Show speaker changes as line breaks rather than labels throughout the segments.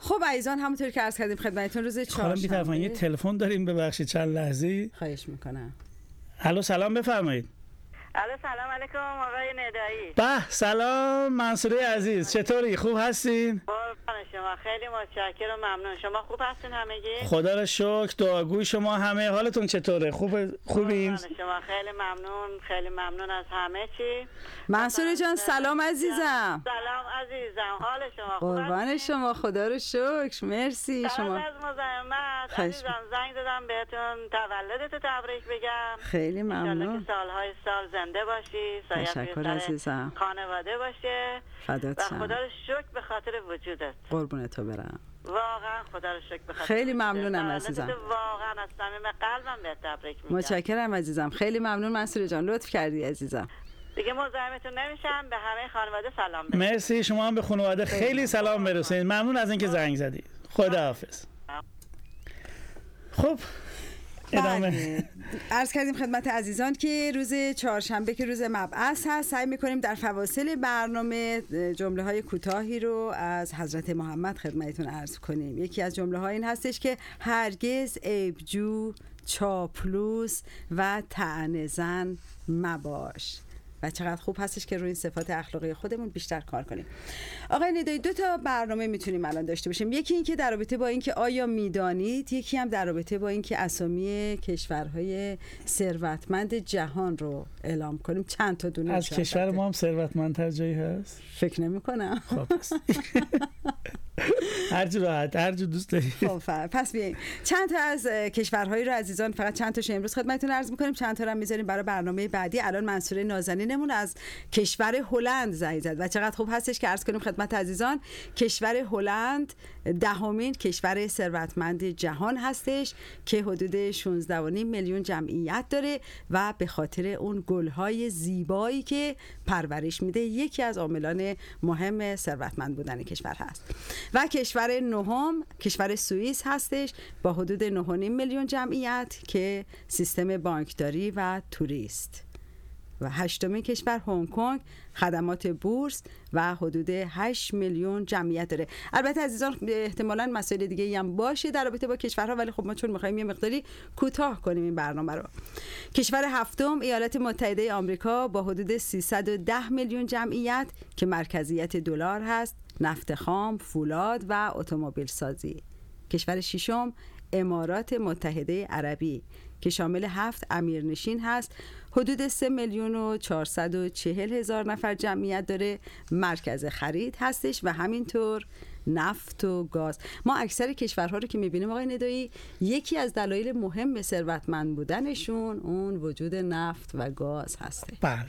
خب عزیزان، همونطور که عرض کردیم خدمتتون روز چهارشنبه.
خانم یه تلفن داریم، ببخشید چند لحظه.
خواهش میکنم.
الو سلام، بفرمایید.
الو سلام علیکم آقای ندایی.
به سلام منصوره عزیز، چطوری؟ خوب هستین؟
قربان شما، خیلی متشکرم و ممنون. شما خوب هستین همگی؟
خدا را شکر، دعاگوی شما همه. حالتون چطوره؟ خوبین؟
شما خیلی ممنون از همه چی.
منصوره جان سلام عزیزم.
سلام عزیزم، حال شما خوب؟
قربان شما، خدا رو شکر، مرسی. شما
از مزاحمت عزیزم زنگ دادم بهتون تولدتو تبریک بگم.
خیلی ممنون.
که سالهای سال زنده باشی،
تشکر عزیزم.
خانواده باشه.
فدات شم.
و خدا رو شکر به خاطر وجودت.
قربونت تو برم.
واقعا خدا رو شکر بخاطر.
خیلی ممنونم عزیزم.
واقعا از صمیم قلبم بهت تبریک میگم.
متشکرم عزیزم، خیلی ممنون منصوره جان، لطف کردی عزیزم.
دیگه مزاحمتون نمیشم، به همه خانواده سلام برسونید.
مرسی، شما هم به خانواده خیلی سلام برسونید. ممنون از اینکه زنگ زدید. خداحافظ. خب ادامه.
عرض کردیم خدمت عزیزان که روز چهارشنبه که روز مبعث هست، سعی میکنیم در فواصل برنامه جمله های کوتاهی رو از حضرت محمد خدمتتون عرض کنیم. یکی از جمله ها این هستش که هرگز عیبجو، چاپلوس و طعنه زن مباش. و چقدر خوب هستش که روی این صفات اخلاقی خودمون بیشتر کار کنیم. آقای ندایی، 2 تا برنامه میتونیم الان داشته باشیم. یکی این که در رابطه با این که آیا میدانید، یکی هم در رابطه با این که اسامی کشورهای ثروتمند جهان رو اعلام کنیم. چند تا دونه
از کشور ما هم ثروتمندتر جایی هست؟
فکر نمی کنم.
خب هر جو راحت، هر جو دوست داری.
خب پس بیاییم چند تا از کشورهایی رو عزیزان، فقط چند تاشو امروز خدمتتون عرض می‌کنیم، چند تا رو هم می‌ذاریم برای برنامه بعدی. الان منصوره نازنینمون از کشور هلند زنگ زد و چقدر خوب هستش که عرض کنیم خدمت عزیزان کشور هلند 10مین کشور ثروتمند جهان هستش که حدود 16.5 میلیون جمعیت داره و به خاطر اون گل‌های زیبایی که پرورش میده یکی از عاملان مهم ثروتمند بودن کشور هست. و کشور نهم کشور سوئیس هستش با حدود 9.5 میلیون جمعیت که سیستم بانکداری و توریست. و 8مین کشور هنگ کنگ، خدمات بورس و حدود 8 میلیون جمعیت داره. البته عزیزان احتمالاً مسائل دیگه هم باشه در رابطه با کشورها، ولی خب ما چون می‌خوایم یه مقداری کوتاه کنیم این برنامه رو. کشور هفتم ایالات متحده آمریکا با حدود 310 میلیون جمعیت که مرکزیت دلار هست، نفت خام، فولاد و اتومبیل سازی. کشور ششم امارات متحده عربی که شامل 7 امیرنشین هست، حدود 3,440,000 نفر جمعیت داره، مرکز خرید هستش و همینطور نفت و گاز. ما اکثر کشورها رو که میبینیم آقای ندایی، یکی از دلایل مهم ثروتمند بودنشون اون وجود نفت و گاز هسته.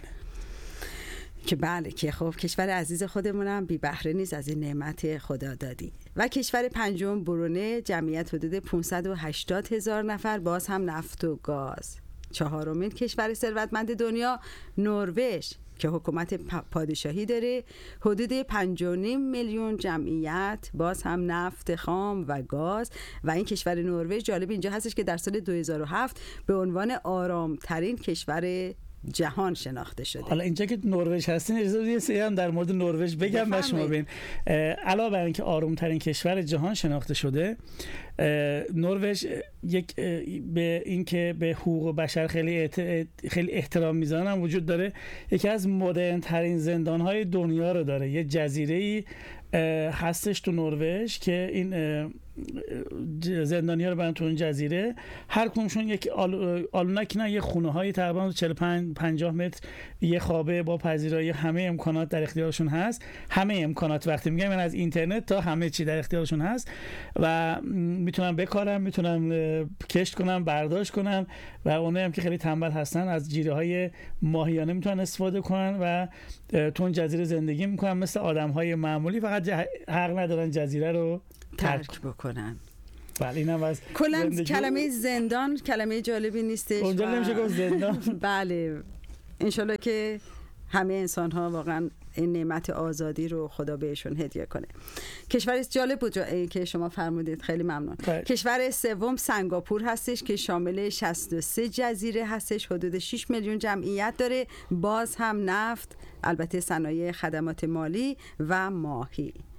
بله که خب کشور عزیز خودمونم بی بهره نیست از این نعمت خدا دادی. و کشور پنجم برونه، جمعیت حدود 580,000 نفر، باز هم نفت و گاز. 4مین کشور ثروتمند دنیا نروژ که حکومت پادشاهی داره، حدود 5.5 میلیون جمعیت، باز هم نفت خام و گاز. و این کشور نروژ جالب اینجا هستش که در سال 2007 به عنوان آرامترین کشور جهان شناخته شده.
حالا اینجا که نروژ هستین اجازه بدید یه سری هم در مورد نروژ بگم و شما ببین. علاوه بر اینکه آرومترین کشور جهان شناخته شده، نروژ یک به اینکه به حقوق بشر خیلی احترام میذارن هم وجود داره. یکی از مدرن ترین زندان‌های دنیا رو داره. یه جزیره‌ای هستش تو نروژ که این زندانی‌ها رو برن تو این جزیره، هر کدومشون یک آلونک نه، یه خونه‌های تقریبا 45-50 متر، یه خوابه با پذیرایی، همه امکانات در اختیارشون هست. همه امکانات وقتی میگم من از اینترنت تا همه چی در اختیارشون هست و میتونن بکارن، میتونن کشت کنن، برداشت کنن و اونایی هم که خیلی تنبل هستن از جیره‌های ماهیانه میتونن استفاده کنن و تو اون جزیره زندگی میکنن مثل آدم‌های معمولی، فقط حق ندارن جزیره رو ترک
بکنن.
بله اینم از
کلاً کلمه زندان کلمه جالبی نیستش.
اونجا نمیشه گفت زندان.
بله انشالله که همه انسان ها واقعا این نعمت آزادی رو خدا بهشون هدیه کنه. کشور جالب بود که شما فرمودید، خیلی ممنون. کشور سوم سنگاپور هستش که شامل 63 جزیره هستش، حدود 6 میلیون جمعیت داره، باز هم نفت، البته صنایع خدمات مالی و ماهی.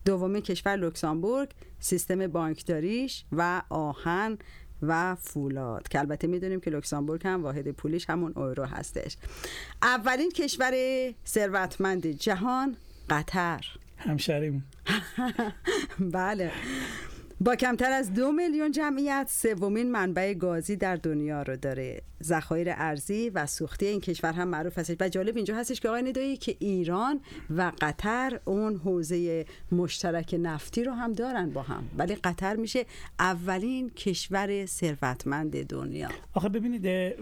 دومین کشور لوکزامبورگ، سیستم بانکداریش و آهن و فولاد، که البته میدونیم که لوکزامبورگ هم واحد پولیش همون یورو هستش. اولین کشور ثروتمند جهان قطر،
همشهریم.
بله، با کمتر از 2 میلیون جمعیت سومین منبع گازی در دنیا رو داره. ذخایر ارزی و سوختی این کشور هم معروف هستش. و جالب اینجا هستش که آقای ندایی که ایران و قطر اون حوزه مشترک نفتی رو هم دارن با هم، ولی قطر میشه اولین کشور ثروتمند دنیا.
آخه ببینید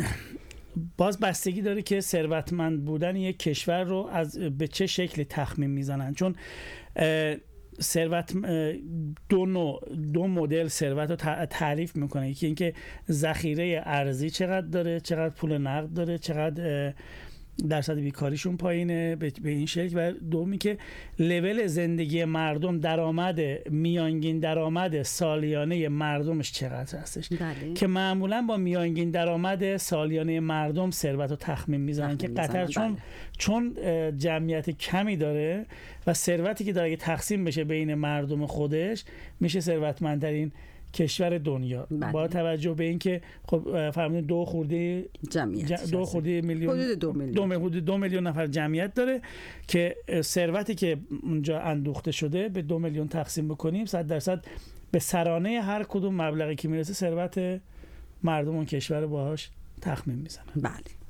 باز بستگی داره که ثروتمند بودن یک کشور رو به چه شکلی تخمین میزنن، چون ثروت دو مدل ثروت رو تعریف میکنه. یکی اینکه ذخیره ارزی چقدر داره، چقدر پول نقد داره، چقدر درصد بیکاریشون پایینه به این شکل، و دومی که لول زندگی مردم، میانگین درآمد سالیانه مردمش چقدر هستش.
بله. که
معمولا با میانگین درآمد سالیانه مردم ثروت رو تخمین میزنن که قطر چون جمعیت کمی داره و ثروتی که داره اگه تقسیم بشه بین مردم خودش میشه ثروتمندترین کشور دنیا. با توجه به اینکه خب فرمودن 2 خورده
جمعیت،
2 خورده میلیون، حدود 2 میلیون نفر جمعیت داره که ثروتی که اونجا اندوخته شده به 2 میلیون تقسیم بکنیم 100% به سرانه هر کدوم مبلغی که میرسه ثروت مردم اون کشور باهاش تخمین میزنن.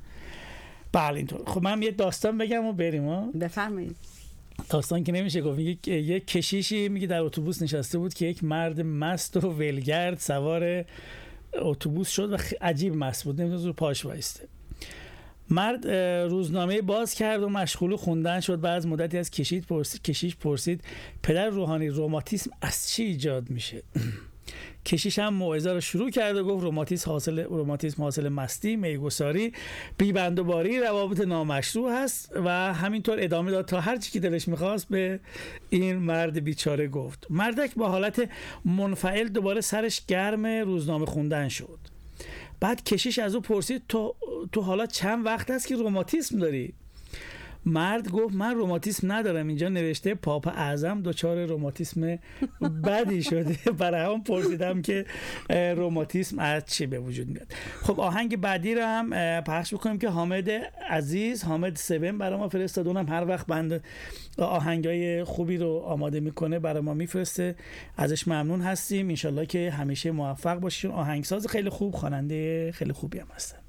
بله اینطور. خب من یه داستان بگم و بریم.
بفرمایید.
داستان که نمیشه گفت. یک کشیشی میگه در اتوبوس نشسته بود که یک مرد مست و ولگرد سوار اتوبوس شد و عجیب مست بود، نمیتونست رو پاش وایسته. مرد روزنامه باز کرد و مشغول خوندن شد. بعد از مدتی از کشیش پرسید پدر روحانی رماتیسم از چی ایجاد میشه؟ کشیش هم موعظه رو شروع کرد و گفت رماتیسم حاصل مستی، میگساری، بیبندوباری، روابط نامشروع هست و همینطور ادامه داد تا هر چی که دلش میخواست به این مرد بیچاره گفت. مردک با حالت منفعل دوباره سرش گرم روزنامه خوندن شد. بعد کشیش از او پرسید تو حالا چند وقت هست که رماتیسم داری؟ مرد گفت من رماتیسم ندارم، اینجا نوشته پاپ اعظم دچار رماتیسم بدی شده، برای هم پرسیدم که رماتیسم از چی به وجود میاد. خب آهنگ بعدی رو هم پخش بکنیم که حامد عزیز، حامد 7 برای ما فرستاد. اونم هر وقت بند آهنگای خوبی رو آماده میکنه برای ما میفرسته، ازش ممنون هستیم. انشالله که همیشه موفق باشین. آهنگساز خیلی خوب، خواننده خیلی خوبی هم هستن.